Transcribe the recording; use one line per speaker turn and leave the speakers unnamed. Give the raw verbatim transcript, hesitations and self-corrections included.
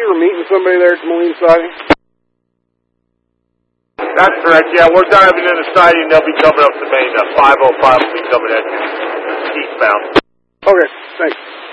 you were meeting somebody there at the Moline siding?
That's correct, yeah. We're diving in the siding. They'll be coming up the main. Uh, five oh five will be coming at you eastbound.
Okay, thanks.